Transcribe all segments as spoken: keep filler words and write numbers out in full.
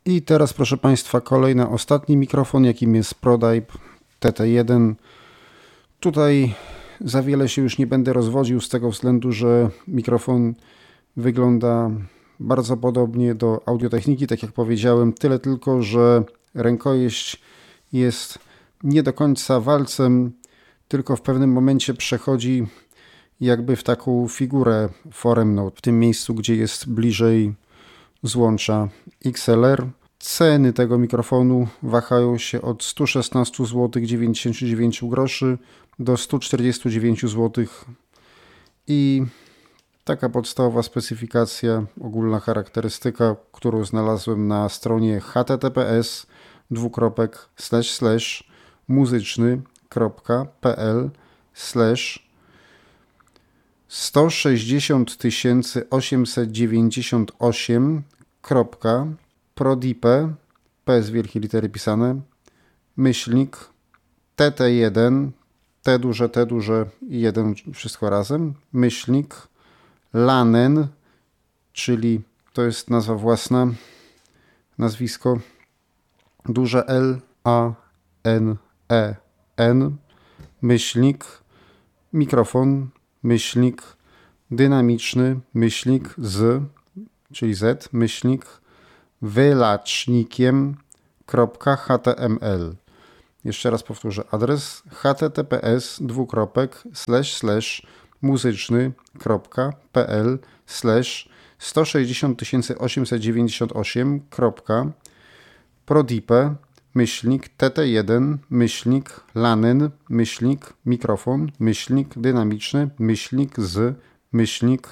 I teraz, proszę Państwa, kolejny, ostatni mikrofon, jakim jest ProDype T T jeden. Tutaj za wiele się już nie będę rozwodził z tego względu, że mikrofon wygląda bardzo podobnie do Audio-Techniki, tak jak powiedziałem, tyle tylko, że rękojeść jest nie do końca walcem, tylko w pewnym momencie przechodzi jakby w taką figurę foremną, w tym miejscu, gdzie jest bliżej złącza X L R. Ceny tego mikrofonu wahają się od sto szesnaście złotych dziewięćdziesiąt dziewięć groszy do sto czterdzieści dziewięć złotych i taka podstawowa specyfikacja, ogólna charakterystyka, którą znalazłem na stronie https dwukropek slash slash muzyczny.pl slash sto sześćdziesiąt tysięcy osiemset dziewięćdziesiąt osiem ProDype, P z wielkiej litery pisane, myślnik T T jeden, T duże, T duże i jeden wszystko razem, myślnik Lanen, czyli to jest nazwa własna, nazwisko duże L A N E N, myślnik, mikrofon, myślnik dynamiczny, myślnik z, czyli Z, myślnik wylacznikiem.html. Jeszcze raz powtórzę adres https dwukropek slash slash muzyczny.pl slash sto sześćdziesiąt tysięcy osiemset dziewięćdziesiąt osiem ProDype myślnik T T jeden myślnik Lanen myślnik mikrofon myślnik dynamiczny myślnik z myślnik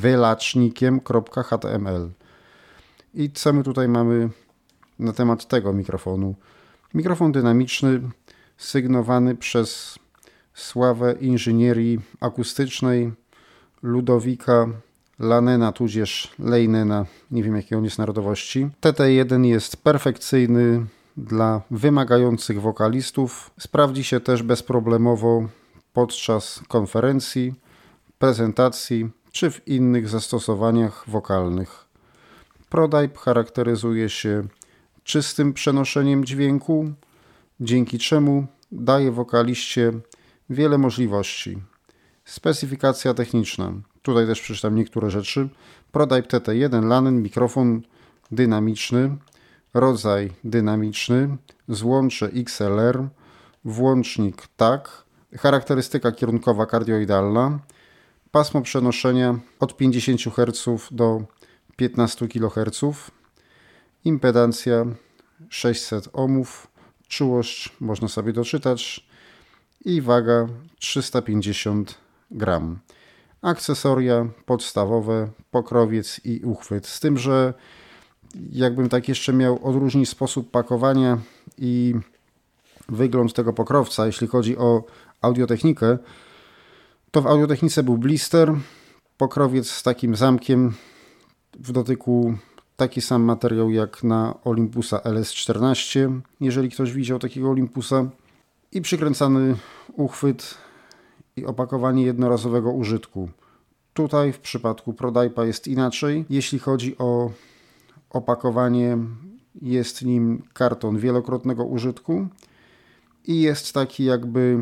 wylacznikiem.html. I co my tutaj mamy na temat tego mikrofonu? Mikrofon dynamiczny sygnowany przez sławę inżynierii akustycznej Ludowika Lanena, tudzież Leinena, nie wiem jakiej on jest narodowości. T T jeden jest perfekcyjny dla wymagających wokalistów. Sprawdzi się też bezproblemowo podczas konferencji, prezentacji czy w innych zastosowaniach wokalnych. ProDype charakteryzuje się czystym przenoszeniem dźwięku, dzięki czemu daje wokaliście wiele możliwości. Specyfikacja techniczna. Tutaj też przeczytam niektóre rzeczy. ProDype T T jeden Lanen, mikrofon dynamiczny, rodzaj dynamiczny, złącze X L R, włącznik T A C, charakterystyka kierunkowa kardioidalna, pasmo przenoszenia od pięćdziesiąt herców do piętnaście kiloherców, impedancja sześćset ohmów, czułość można sobie doczytać i waga trzysta pięćdziesiąt gram. Akcesoria podstawowe, pokrowiec i uchwyt. Z tym, że jakbym tak jeszcze miał odróżnić sposób pakowania i wygląd tego pokrowca, jeśli chodzi o Audio-Technikę, to w Audio-Technice był blister, pokrowiec z takim zamkiem, w dotyku taki sam materiał jak na Olympusa L S czternaście, jeżeli ktoś widział takiego Olympusa, i przykręcany uchwyt i opakowanie jednorazowego użytku. Tutaj w przypadku ProDype'a jest inaczej. Jeśli chodzi o opakowanie, jest nim karton wielokrotnego użytku i jest taki jakby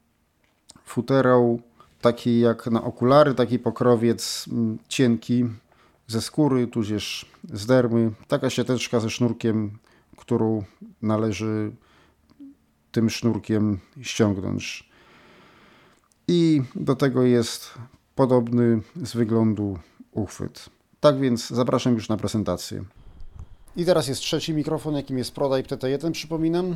futerał, taki jak na okulary, taki pokrowiec cienki ze skóry, tudzież z dermy. Taka siateczka ze sznurkiem, którą należy tym sznurkiem ściągnąć. I do tego jest podobny z wyglądu uchwyt. Tak więc zapraszam już na prezentację. I teraz jest trzeci mikrofon, jakim jest ProDype T T jeden, przypominam.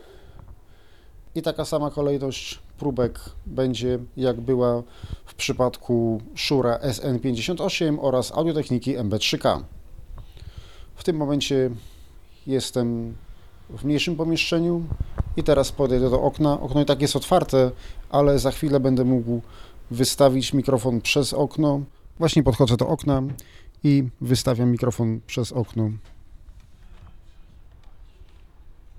I taka sama kolejność próbek będzie, jak była w przypadku Shure S N pięćdziesiąt osiem oraz Audio-Techniki M B trzy K. W tym momencie jestem w mniejszym pomieszczeniu i teraz podejdę do okna. Okno i tak jest otwarte, ale za chwilę będę mógł wystawić mikrofon przez okno. Właśnie podchodzę do okna i wystawiam mikrofon przez okno.